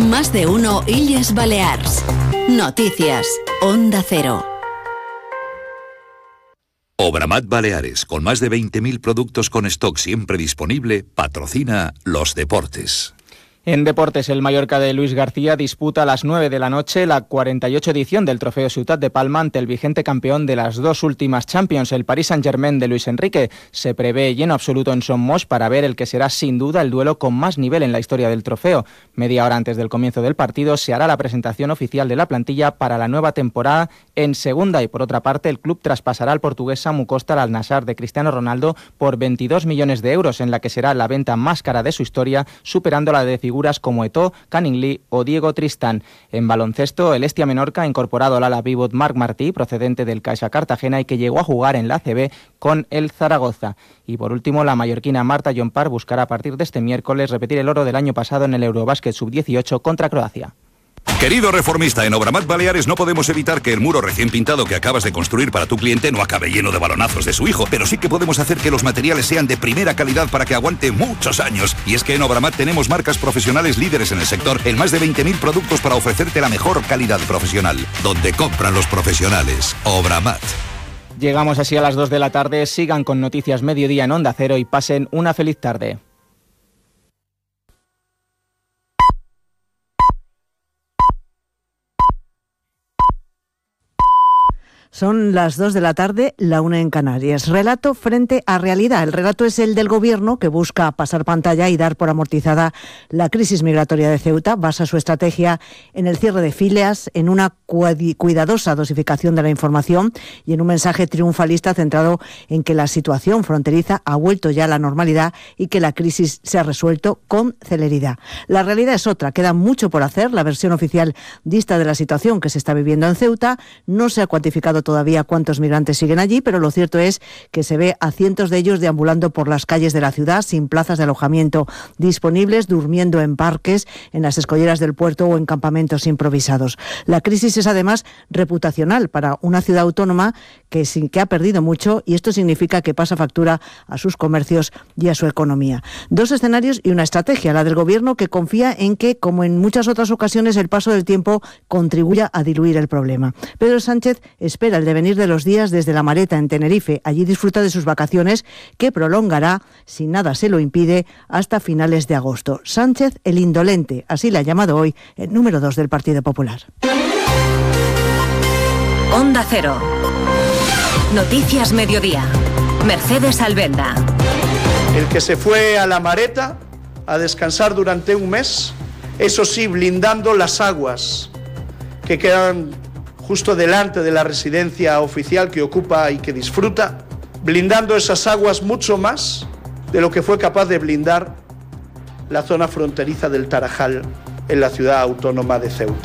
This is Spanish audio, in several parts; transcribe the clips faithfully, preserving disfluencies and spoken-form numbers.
Más de uno Illes Balears. Noticias. Onda Cero. Obramat Baleares, con más de veinte mil productos con stock siempre disponible, patrocina los deportes. En deportes, el Mallorca de Luis García disputa a las nueve de la noche la cuarenta y ocho edición del Trofeo Ciutat de Palma ante el vigente campeón de las dos últimas Champions, el Paris Saint-Germain de Luis Enrique. Se prevé lleno absoluto en Son Moix para ver el que será sin duda el duelo con más nivel en la historia del trofeo. Media hora antes del comienzo del partido se hará la presentación oficial de la plantilla para la nueva temporada en segunda y por otra parte el club traspasará al portugués Samu Costa al Al-Nassr de Cristiano Ronaldo por veintidós millones de euros, en la que será la venta más cara de su historia, superando la de figuras como Eto'o, Canning Lee o Diego Tristán. En baloncesto, el Hestia Menorca ha incorporado al ala pívot Marc Martí, procedente del Caixa Cartagena y que llegó a jugar en la A C B con el Zaragoza. Y por último, la mallorquina Marta Llompart buscará a partir de este miércoles repetir el oro del año pasado en el Eurobásquet sub dieciocho contra Croacia. Querido reformista, en Obramat Baleares no podemos evitar que el muro recién pintado que acabas de construir para tu cliente no acabe lleno de balonazos de su hijo, pero sí que podemos hacer que los materiales sean de primera calidad para que aguante muchos años. Y es que en Obramat tenemos marcas profesionales líderes en el sector, en más de veinte mil productos para ofrecerte la mejor calidad profesional. Donde compran los profesionales. Obramat. Llegamos así a las dos de la tarde. Sigan con Noticias Mediodía en Onda Cero y pasen una feliz tarde. Son las dos de la tarde, la una en Canarias. Relato frente a realidad. El relato es el del Gobierno, que busca pasar pantalla y dar por amortizada la crisis migratoria de Ceuta. Basa su estrategia en el cierre de filas, en una cuidadosa dosificación de la información y en un mensaje triunfalista centrado en que la situación fronteriza ha vuelto ya a la normalidad y que la crisis se ha resuelto con celeridad. La realidad es otra. Queda mucho por hacer. La versión oficial dista de la situación que se está viviendo en Ceuta. No se ha cuantificado todavía cuántos migrantes siguen allí, pero lo cierto es que se ve a cientos de ellos deambulando por las calles de la ciudad sin plazas de alojamiento disponibles, durmiendo en parques, en las escolleras del puerto o en campamentos improvisados. La crisis es además reputacional para una ciudad autónoma que, que ha perdido mucho, y esto significa que pasa factura a sus comercios y a su economía. Dos escenarios y una estrategia, la del Gobierno, que confía en que, como en muchas otras ocasiones, el paso del tiempo contribuya a diluir el problema. Pedro Sánchez espera el devenir de los días desde La Mareta, en Tenerife. Allí disfruta de sus vacaciones, que prolongará, si nada se lo impide, hasta finales de agosto. Sánchez el indolente, así le ha llamado hoy el número dos del Partido Popular. Onda Cero. Noticias Mediodía. Mercedes Albenda. El que se fue a La Mareta a descansar durante un mes, eso sí, blindando las aguas que quedan justo delante de la residencia oficial que ocupa y que disfruta, blindando esas aguas mucho más de lo que fue capaz de blindar la zona fronteriza del Tarajal en la ciudad autónoma de Ceuta.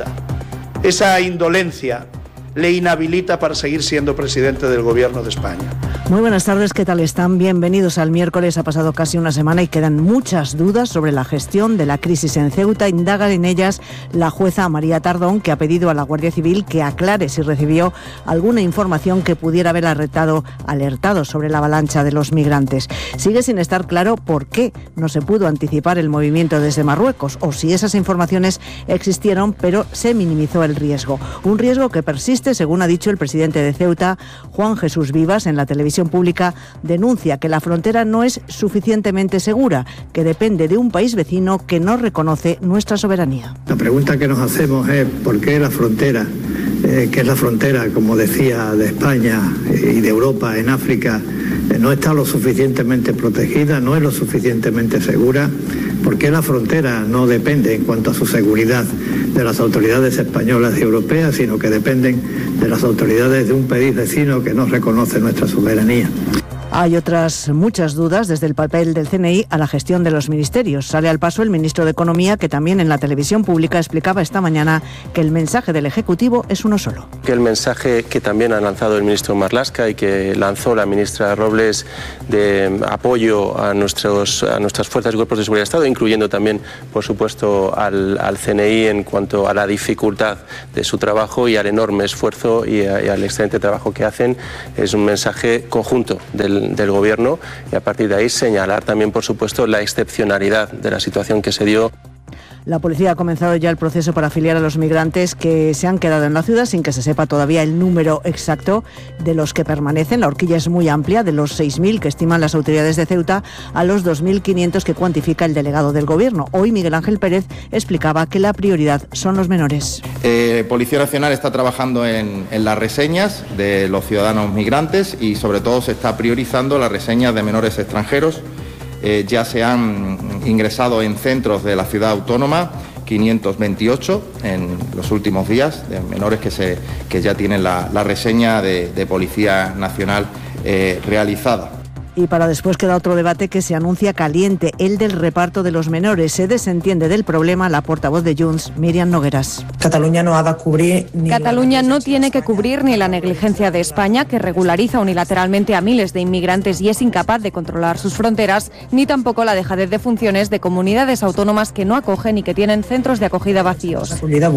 Esa indolencia le inhabilita para seguir siendo presidente del Gobierno de España. Muy buenas tardes, ¿qué tal están? Bienvenidos al miércoles. Ha pasado casi una semana y quedan muchas dudas sobre la gestión de la crisis en Ceuta. Indaga en ellas la jueza María Tardón, que ha pedido a la Guardia Civil que aclare si recibió alguna información que pudiera haber alertado, alertado sobre la avalancha de los migrantes. Sigue sin estar claro por qué no se pudo anticipar el movimiento desde Marruecos, o si esas informaciones existieron pero se minimizó el riesgo. Un riesgo que persiste, según ha dicho el presidente de Ceuta, Juan Jesús Vivas, en la televisión pública. Denuncia que la frontera no es suficientemente segura, que depende de un país vecino que no reconoce nuestra soberanía. La pregunta que nos hacemos es ¿por qué la frontera, eh, que es la frontera, como decía, de España y de Europa en África, eh, no está lo suficientemente protegida, no es lo suficientemente segura? ¿Por qué la frontera no depende en cuanto a su seguridad de las autoridades españolas y europeas, sino que dependen de las autoridades de un país vecino que no reconoce nuestra soberanía? Hay otras muchas dudas desde el papel del C N I a la gestión de los ministerios. Sale al paso el ministro de Economía, que también en la televisión pública explicaba esta mañana que el mensaje del Ejecutivo es uno solo. Que el mensaje que también ha lanzado el ministro Marlaska y que lanzó la ministra Robles de apoyo a, nuestros, a nuestras fuerzas y cuerpos de seguridad del Estado, incluyendo también, por supuesto, al, al C N I en cuanto a la dificultad de su trabajo y al enorme esfuerzo y, a, y al excelente trabajo que hacen, es un mensaje conjunto del del Gobierno, y a partir de ahí señalar también, por supuesto, la excepcionalidad de la situación que se dio. La policía ha comenzado ya el proceso para afiliar a los migrantes que se han quedado en la ciudad sin que se sepa todavía el número exacto de los que permanecen. La horquilla es muy amplia, de los seis mil que estiman las autoridades de Ceuta a los dos mil quinientos que cuantifica el delegado del Gobierno. Hoy Miguel Ángel Pérez explicaba que la prioridad son los menores. Eh, Policía Nacional está trabajando en, en las reseñas de los ciudadanos migrantes y sobre todo se está priorizando las reseñas de menores extranjeros. Eh, ya se han ingresado en centros de la ciudad autónoma quinientos veintiocho en los últimos días, de menores que, se, que ya tienen la, la reseña de, de Policía Nacional eh, realizada. Y para después queda otro debate que se anuncia caliente, el del reparto de los menores. Se desentiende del problema la portavoz de Junts, Míriam Nogueras. Cataluña no ha de cubrir ni Cataluña no tiene que cubrir ni la negligencia de España, que regulariza unilateralmente a miles de inmigrantes y es incapaz de controlar sus fronteras, ni tampoco la dejadez de funciones de comunidades autónomas que no acogen y que tienen centros de acogida vacíos.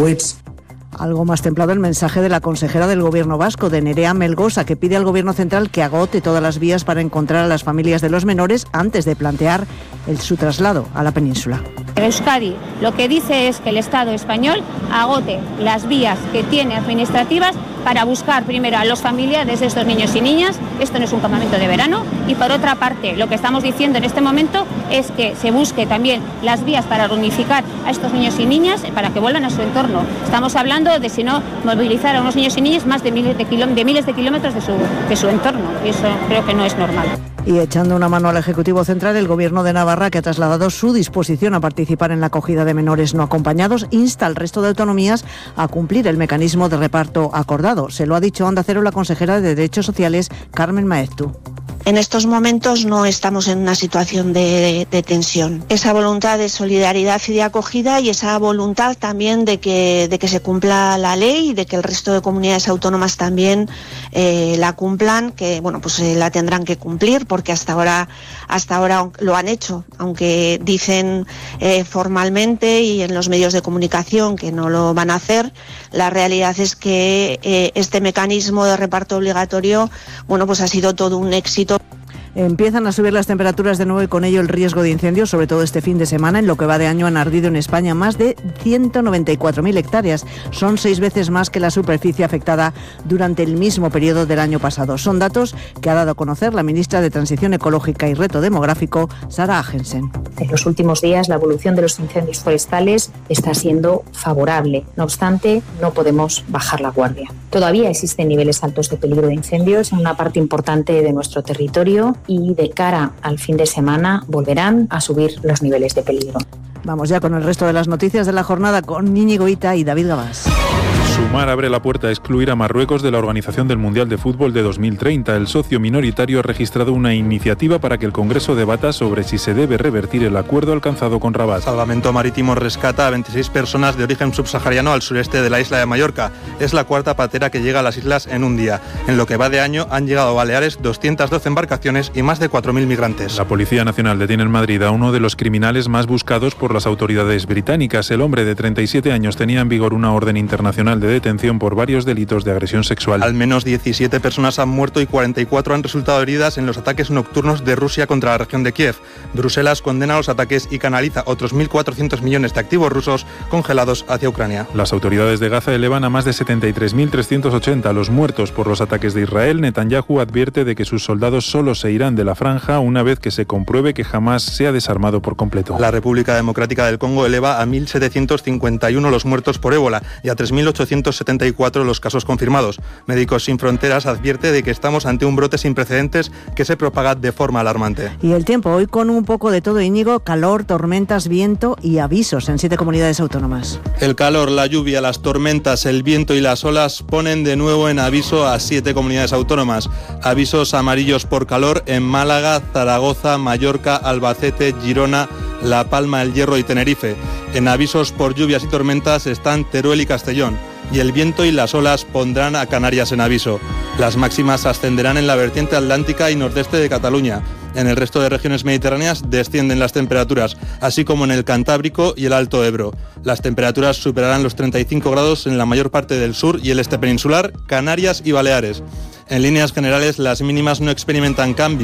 Algo más templado el mensaje de la consejera del Gobierno vasco, de Nerea Melgosa, que pide al Gobierno central que agote todas las vías para encontrar a las familias de los menores antes de plantear el, su traslado a la península. Euskadi lo que dice es que el Estado español agote las vías que tiene administrativas para buscar primero a los familiares de estos niños y niñas. Esto no es un campamento de verano. Y por otra parte, lo que estamos diciendo en este momento es que se busque también las vías para reunificar a estos niños y niñas para que vuelvan a su entorno. Estamos hablando de, si no, movilizar a unos niños y niñas más de miles de, kiló- de miles de kilómetros de su, de su entorno. Y eso creo que no es normal. Y echando una mano al Ejecutivo Central, el Gobierno de Navarra, que ha trasladado su disposición a participar en la acogida de menores no acompañados, insta al resto de autonomías a cumplir el mecanismo de reparto acordado. Se lo ha dicho a Onda Cero la consejera de Derechos Sociales, Carmen Maeztu. En estos momentos no estamos en una situación de, de tensión. Esa voluntad de solidaridad y de acogida y esa voluntad también de que, de que se cumpla la ley y de que el resto de comunidades autónomas también eh, la cumplan, que bueno pues eh, la tendrán que cumplir porque hasta ahora, hasta ahora lo han hecho, aunque dicen eh, formalmente y en los medios de comunicación que no lo van a hacer. La realidad es que eh, este mecanismo de reparto obligatorio, bueno pues ha sido todo un éxito. Empiezan a subir las temperaturas de nuevo y con ello el riesgo de incendios, sobre todo este fin de semana. En lo que va de año han ardido en España más de ciento noventa y cuatro mil hectáreas. Son seis veces más que la superficie afectada durante el mismo periodo del año pasado. Son datos que ha dado a conocer la ministra de Transición Ecológica y Reto Demográfico, Sara Agensen. En los últimos días la evolución de los incendios forestales está siendo favorable. No obstante, no podemos bajar la guardia. Todavía existen niveles altos de peligro de incendios en una parte importante de nuestro territorio y de cara al fin de semana volverán a subir los niveles de peligro. Vamos ya con el resto de las noticias de la jornada con Íñigo Hita y David Gabás. Sumar abre la puerta a excluir a Marruecos de la organización del Mundial de Fútbol de dos mil treinta. El socio minoritario ha registrado una iniciativa para que el Congreso debata sobre si se debe revertir el acuerdo alcanzado con Rabat. Salvamento Marítimo rescata a veintiséis personas de origen subsahariano al sureste de la isla de Mallorca. Es la cuarta patera que llega a las islas en un día. En lo que va de año han llegado a Baleares doscientas doce embarcaciones y más de cuatro mil migrantes. La Policía Nacional detiene en Madrid a uno de los criminales más buscados por las autoridades británicas. El hombre de treinta y siete años tenía en vigor una orden internacional de detención por varios delitos de agresión sexual. Al menos diecisiete personas han muerto y cuarenta y cuatro han resultado heridas en los ataques nocturnos de Rusia contra la región de Kiev. Bruselas condena los ataques y canaliza otros mil cuatrocientos millones de activos rusos congelados hacia Ucrania. Las autoridades de Gaza elevan a más de setenta y tres mil trescientos ochenta los muertos por los ataques de Israel. Netanyahu advierte de que sus soldados solo se irán de la franja una vez que se compruebe que jamás se ha desarmado por completo. La República Democrática del Congo eleva a mil setecientos cincuenta y uno los muertos por ébola y a tres mil ochocientos setenta y cuatro los casos confirmados. Médicos Sin Fronteras advierte de que estamos ante un brote sin precedentes que se propaga de forma alarmante. Y el tiempo, hoy con un poco de todo, Íñigo, calor, tormentas, viento y avisos en siete comunidades autónomas. El calor, la lluvia, las tormentas, el viento y las olas ponen de nuevo en aviso a siete comunidades autónomas. Avisos amarillos por calor en Málaga, Zaragoza, Mallorca, Albacete, Girona, La Palma, El Hierro y Tenerife. En avisos por lluvias y tormentas están Teruel y Castellón. Y el viento y las olas pondrán a Canarias en aviso. Las máximas ascenderán en la vertiente atlántica y nordeste de Cataluña. En el resto de regiones mediterráneas descienden las temperaturas, así como en el Cantábrico y el Alto Ebro. Las temperaturas superarán los treinta y cinco grados en la mayor parte del sur y el este peninsular, Canarias y Baleares. En líneas generales, las mínimas no experimentan cambio.